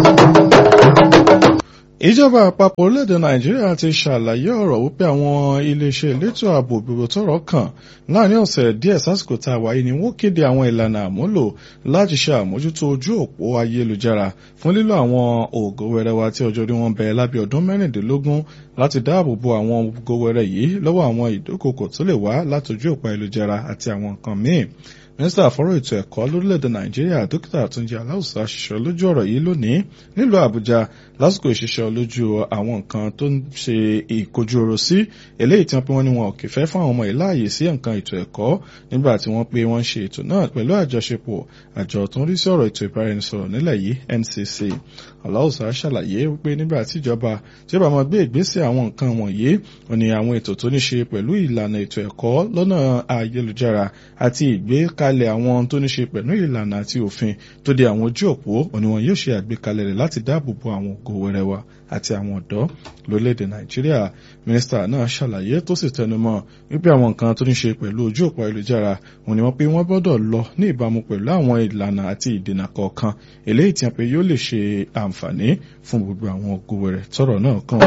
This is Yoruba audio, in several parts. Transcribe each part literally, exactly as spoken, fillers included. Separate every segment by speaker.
Speaker 1: Ìjọba àpapọ̀ orílẹ̀-èdè Nàìjíríà ti ṣàlàyé ọ̀rọ̀ wípé àwọn iléeṣẹ́ elétò ààbò gbogbo tọ́rọ̀ kàn láàrin ọ̀sẹ̀ díẹ̀ sásìkò tá a wà yìí ni wọ́n kéde àwọn ìlànà àmúlò láti ṣe àmójútó ojú òpó ayélujára fún lílo àwọn ògo wẹrẹ wa tí ọjọ́ orí wọn bẹ̀rẹ̀ lábẹ́ ọdún mẹ́rìndínlógún láti dáàbò bo àwọn ògo wẹrẹ yìí lọ́wọ́ àwọn ìdúkokò tó lè wá látojú òpó ayélujára àti àwọn nǹkan míì. Mínísítà fọ́rọ̀ ètò ẹ̀kọ́ lórílẹ̀‐èdè Nàìjíríà Dókítà Túnjí Aláùsá ṣiṣọ́ lójú ọ̀rọ̀ yìí lónìí nílùú Àbújá lásìkò ìṣiṣọ́ lójú àwọn nǹkan tó ń ṣe ìkojúoro sí eléyìí tí wọ́n pé wọ́n ní wọn ò kì fẹ́ fún àwọn ọmọ yìí láàyè sí nǹkan ètò ẹ̀kọ́ nígbà tí wọ́n pé wọ́n ṣe ètò náà pẹ̀lú àjọṣepọ̀ àjọ tó ń rí sí ọ̀rọ̀ ètò ìbáraẹnisọ̀rọ̀ nílẹ̀ yìí N C C. Aláùsá ṣàlàyé wípé nígbà tí ìjọba tí ó bá máa gbé ìgbésẹ̀ àwọn nǹkan wọ̀nyí wọn ni àwọn ètò tó ní ṣe pẹ̀lú ìlànà ètò ẹ̀kọ́ lọ́nà ayélujára àti ìgbékalẹ̀ àwọn tó ní ṣe pẹ̀lú ìlànà àti òfin tó de àwọn ojú òpó òní wọn yóò ṣe àgbékalẹ̀ rẹ̀ láti dáàbò bo àwọn ògo wẹrẹ wa àti àwọn ọ̀dọ́ lórílẹ̀‐èdè Nàìjíríà. Mínísítà náà ṣàlàyé tó sì tẹnumọ́ wípé àwọn nǹkan tó ní ṣe pẹ̀lú ojú òpó ayélujára wọn ni wọ́n pé wọ́n gbọ́dọ̀ lọ ní ìbámu pẹ̀lú àwọn ìlànà àti ìdènà kọ̀ọ̀kan eléyìí tí wọ́n pé yóò lè ṣe àǹfààní fún gbogbo àwọn ògo wẹrẹ tọ́rọ̀ náà kàn.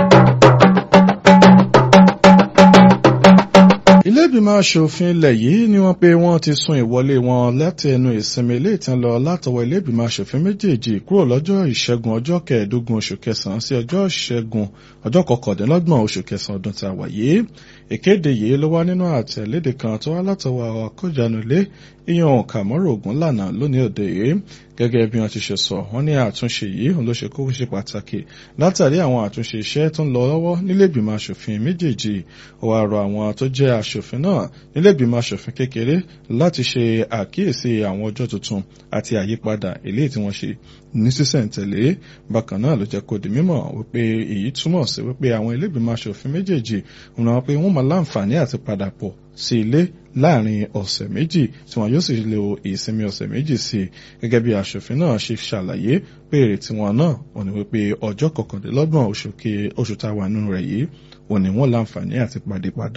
Speaker 1: Ilé ìgbìmọ̀ aṣòfin ilẹ̀ yìí ni wọ́n pé wọ́n ti sún ìwọlé wọn láti ẹnu ìsinmi ilé ìtàn lọ látọwọ́ ilé ìgbìmọ̀ aṣòfin méjèèjì kúrò lọ́jọ́ ìṣẹ́gun ọjọ́ kẹẹ̀ẹ́dógún oṣù kẹsàn-án sí ọjọ́ ìṣẹ́gun ọjọ́ kọkàndínlọ́gbọ̀n oṣù kẹsàn-án ọdún tá a wà yìí. Ìkéde yìí ló wá nínú àtẹ̀léde kan tó wá látọwọ́ akójànú ilé ìyàn Kàmọ́rò Ògúnlànà lónìí òde yìí. Gẹ́gẹ́ bí wọ́n ti ṣe sọ wọ́n ní àtúnṣe yìí òun ló ṣe kókó ṣe pàtàkì látàrí àwọn àtúnṣe iṣẹ́ tó ń lọ lọ́wọ́ nílé ìgbìmọ̀ aṣòfin méjèèjì. Ó wá rọ àwọn tó jẹ́ aṣòfin náà nílé ìgbìmọ̀ aṣòfin kékeré láti ṣe àkíyèsí àwọn ọjọ́ tuntun àti àyípadà eléyìí tí wọ́n ṣe ní sísẹ̀ǹtẹ̀lé. Bákan náà ló jẹ́ kó di mímọ̀ wípé èyí túmọ̀ sí wípé àwọn ilé ìgbìmọ̀ aṣòfin méjèèjì òun náà pé wọ́n máa láǹfààní àti padà pọ̀ sí ilé láàrin ọ̀sẹ̀ méjì tí wọn yóò sì lo ìsinmi ọ̀sẹ̀ méjì sí i. Gẹ́gẹ́ bí aṣòfin náà ṣe ṣàlàyé pé èrètí wọn náà wọ́n ní wípé ọjọ́ kọkàndínlọ́gbọ̀n oṣù tá a wà nínú rẹ̀ yìí wọ́n ní wọ́n láǹfààní àti pàdé padà.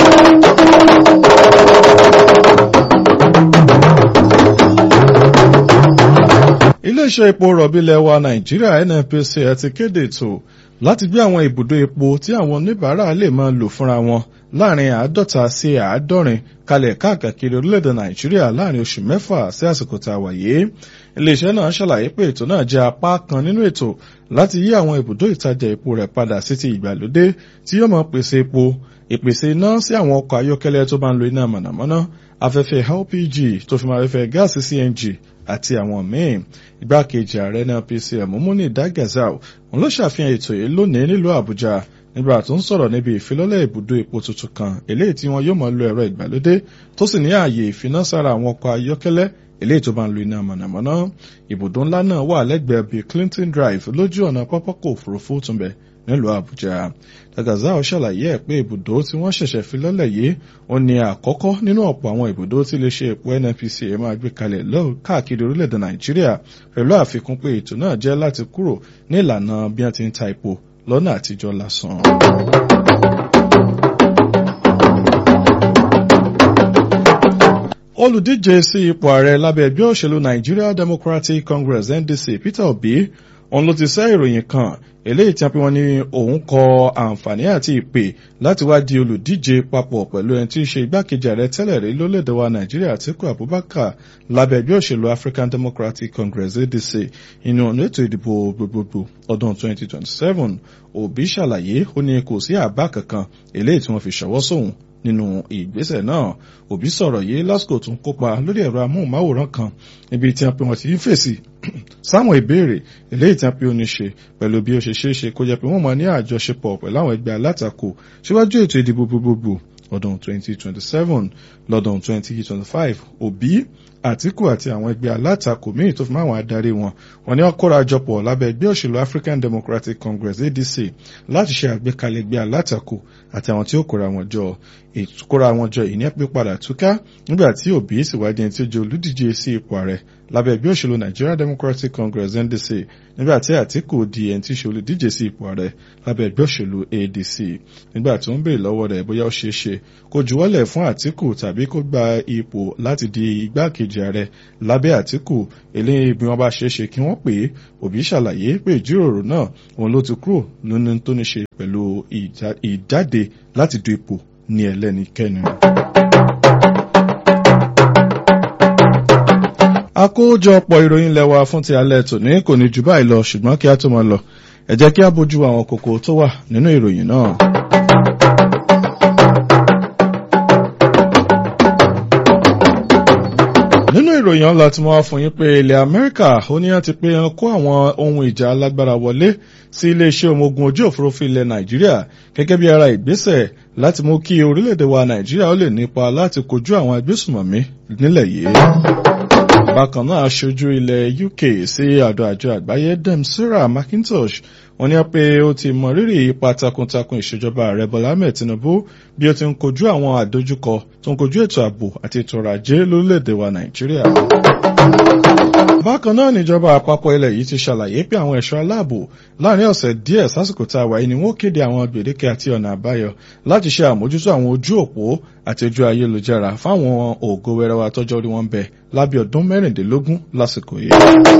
Speaker 1: Iléeṣẹ́ epo rọ̀bì ilẹ̀ wa Nàìjíríà N N P C ti kéde ètò láti gbé àwọn ibùdó epo tí àwọn oníbàárà lè máa lò fúnra wọn láàrin àádọ́ta sí àádọ́rin kalẹ̀ káàkiri orílẹ̀-èdè Nàìjíríà láàrin oṣù mẹ́fà sí àsìkò tá a wà yìí. Iléeṣẹ́ náà ṣàlàyé pé ètò náà jẹ́ apá kan nínú ètò láti yí àwọn ibùdó ìtajà epo rẹ̀ padà sí ti ìgbàlódé tí yóò máa pèsè epo ìpèsè iná sí àwọn ọkọ̀ ayọ́kẹ́lẹ́ tó bá ń lo iná mọ̀nàmọ́ná afẹ́fẹ́ L P G tó fi máa fẹ́fẹ́ gáàsì C N G àti àwọn míì. Igbákejì ààrẹ N N P C Mumuni Dagazal òun ló ṣàfihàn ètò yìí lónìí nílùú Àbújá nígbà tó ń sọ̀rọ̀ níbi ìfilọ́lẹ̀ ibùdó epo tuntun kan eléyìí tí wọn yóò máa lo ẹ̀rọ ìgbàlódé tó sì ní ààyè ìfinására àwọn ọkọ̀ ayọ́kẹ́lẹ́ eléyìí tó bá ń lo iná mọ̀nàmọ́ná. Ibùdó ńlá náà wà lẹ́gbẹ̀ẹ́ bíi Clinton Drive lójú ọ̀nà pápákọ̀ òfurufú túnbẹ̀ nílùú Àbújá. Dagazal ṣàlàyé ẹ̀ pé ibùdó tí wọ́n ṣẹ̀ṣẹ̀ fi lọ́lẹ̀ yìí ó ní àkọ́kọ́ nínú ọ̀pọ̀ àwọn ibùdó tí iléeṣẹ́ epo N N P C máa gbé kalẹ̀ lọ́wọ́ káàkiri orílẹ̀-èdè Nàìjíríà pẹ̀lú àfikún pé ètò náà jẹ́ láti kúrò ní ìlànà bí wọ́n ti ń ta epo lọ́nà àtijọ́ lásán. Olùdíje sí ipò ààrẹ lábẹ́ ẹgbẹ́ òṣèlú Nigeria Democratic Congress N D C Peter Obi òun ló ti sẹ́ ìròyìn kan eléyìí tí wọ́n ní òun kọ àǹfààní àti ìpè láti wá di olùdíje papọ̀ pẹ̀lú ẹni tí í ṣe igbákejì ààrẹ tẹ́lẹ̀ rí lórílẹ̀‐èdè wa Nàìjíríà Atiku Abubakar lábẹ́ ẹgbẹ́ òṣèlú African Democratic Congress A D C inú ọ̀nà ètò ìdìbò gbogbogbò ọdún twenty twenty-seven. Obi ṣàlàyé ó ní kò sí àbá kankan eléyìí tí wọ́n fi ṣọwọ́ sóhun nínú ìgbésẹ̀ náà. Obi sọ̀rọ̀ yìí lásìkò tó ń kópa lórí ẹ̀rọ amóhùnmáwòrán kan níbi tí wọ́n ti ń fèsì sáwọn ìbéèrè eléyìí tí wọ́n pe ó ní ṣe pẹ̀lú bí ó ṣe ṣeé ṣe kó jẹ́ pé wọ́n máa ní àjọṣepọ̀ pẹ̀lú àwọn ẹgbẹ́ alátakò síwájú ètò ìdìbò gbogbogbò ọdún twenty twenty-seven. Lọ́dún twenty twenty-five Obi Atiku àti àwọn ẹgbẹ́ alátakò míì tó fi máa wọn adarí wọn wọ́n ní wọ́n kóra jọpọ̀ lábẹ́ ẹgbẹ́ òṣèlú African Democratic Congress A D C láti ṣe àgbékalẹ̀ ẹgbẹ́ alátakò àti àwọn tí ó kóra wọn jọ. Ìkóra wọn jọ ìní pé padà túká nígbà tí Obi sì wá di ẹni tí ó jẹ́ olùdíje sí ipò ààrẹ lábẹ́ ẹgbẹ́ òṣèlú Nigeria Democratic Congress N D C nígbà tí Atiku di ẹni tí ó ṣe olùdíje sí ipò ààrẹ lábẹ́ ẹgbẹ́ òṣèlú A D C. Nígbà tó ń béèrè lọ́wọ́ rẹ̀ bóyá ó ṣeé ṣe kó juwọ́lẹ̀ fún Atiku tàbí kó gba ipò láti di igbákejì igbákejì ààrẹ lábẹ́ Àtíkù eléyìí bí wọ́n bá ṣe é ṣe kí wọ́n pè é. Òbí ṣàlàyé pé ìjíròrò náà òun ló ti kúrò nínú tó ní ṣe pẹ̀lú ìjáde láti du ipò ní ẹlẹ́nikẹ́ni. Àkójọpọ̀ ìròyìn lẹ́wà fún ti alẹ́ tòní kò ní jù báyìí lọ, ṣùgbọ́n kí a tó máa lọ ẹ jẹ́ kí a bójú àwọn kókó tó wà nínú ìròyìn náà. Nínú ìròyìn ọ̀la tí wọ́n fún yín pé ilẹ̀ Amẹ́ríkà ó ní láti pé wọn kó àwọn ohun ìjà alágbára wọlé sí iléeṣẹ́ ọmọ ogun ojú òfurufú ilẹ̀ Nàìjíríà gẹ́gẹ́ bí ara ìgbésẹ̀ láti mú kí orílẹ̀-èdè wa Nàìjíríà ó lè nípa láti kojú àwọn agbésùmọ̀mí nílẹ̀ yìí. Bákan náà aṣojú ilẹ̀ U K sí àjọ àjọ àgbáyé Dem Sarah McIntosh wọ́n ní pé ó ti mọ rírì ipa takuntakun ìṣèjọba ààrẹ Bọ́lá Ahmed Tinubu bí ó ti ń kojú àwọn àdójúkọ tó ń kojú ètò ààbò àti ètò ọrọ̀ ajé lórílẹ̀-èdè wa Nàìjíríà. Bákan náà níjọba àpapọ̀ ilẹ̀ yìí ti ṣàlàyé pé àwọn ẹ̀ṣọ́ aláàbò láàrin ọ̀sẹ̀ díẹ̀ sásìkò tá a wà yìí ni wọ́n kéde àwọn gbèdéke àti ọ̀nà àbáyọ láti ṣe àmójútó àwọn ojú òpó àti ojú ayélujára fáwọn ògo wẹrẹ wa tọ́jọ́ orí wọn bẹ lábẹ́ ọdún mẹ́rìndínlógún lásìkò yìí.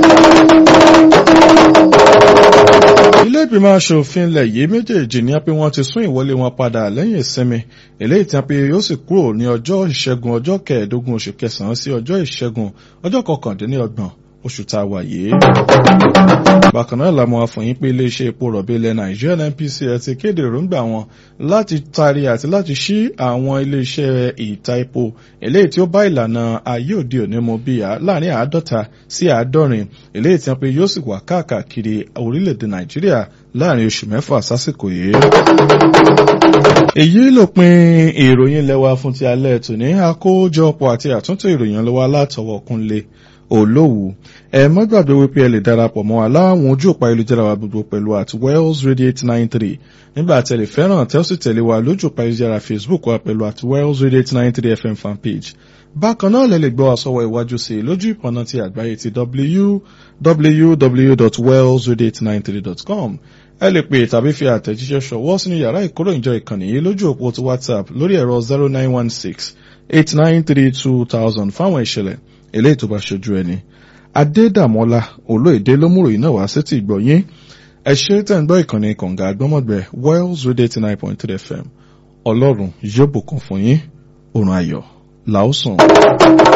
Speaker 1: Ilé ìgbìmọ̀ aṣòfin ilẹ̀ yìí méjèèjì ní pé wọ́n ti sún ìwọlé wọn padà lẹ́yìn ìsinmi eléyìí tí wọ́n pe yóò sì kúrò ní ọjọ́ ìṣẹ́gun ọjọ́ kẹẹ̀ẹ́dógún oṣù kẹsàn-án sí ọjọ́ ìṣẹ́gun ọjọ́ kọkàndínlọ́gbọ̀n oṣù tá a wà yìí. Bákan náà la mọ̀ àfọyín pé iléeṣẹ́ epo rọ̀bì ilẹ̀ Nàìjíríà N P C L ti kéde èròǹgbà wọn láti tari àti láti ṣí àwọn iléeṣẹ́ ìta epo eléyìí tí ó bá ìlànà ayé òde òní mu bíi láàrin àádọ́ta sí àádọ́rin eléyìí tí wọ́n pe yóò sì wà káàkiri orílẹ̀-èdè Nàìjíríà láàrin oṣù mẹ́fà sásìkò yìí. Èyí ló pin ìròyìn lẹ́wà fún ti alẹ́ tòní. Àkójọpọ̀ àti àtúntò ìròyìn lọ́wọ́ látọwọ́ Kúnlé Olówù. Ẹ má gbàgbé wípé ẹ lè darapọ̀ mọ́ wa láwọn ojú òpó ayélujára wa gbogbo pẹ̀lú at Wells Radio eight nine three nígbà tí ẹ lè fẹ́ràn tẹ́ ó sì tẹ̀lé wa lójú òpó ayélujára Facebook wa pẹ̀lú at Wells Radio eight nine three F M fanpage. Bákan náà lẹ lè gbọ́ wa sọ́wọ́ iwájú sí lójú ìpọ̀nà ti àgbáyé ti w w w dot wells radio eight nine three dot com. Ẹ lè pè tàbí fi àtẹ̀jíṣẹ́ ṣọwọ́ sínú yàrá ìkóròyìnjọ ìkànnì yìí lójú òpó ti WhatsApp lórí ẹ̀rọ zero nine one six eight nine three two thousand fáwọn ìṣẹ̀lẹ̀ eléyìí tó bá ṣojú ẹni. Adédàmọ́lá Olóyèdè ló múròyìn náà wá sétí ìgbọ̀nyín. Ẹ ṣé tẹ́ ń gbọ́ ìkànnì kànga àgbọ́mọ̀gbẹ́ Wells Radio eighty nine point three F M. Ọlọ́run yóò bùkún fún yín. Òrùn ayọ̀ làó sùn.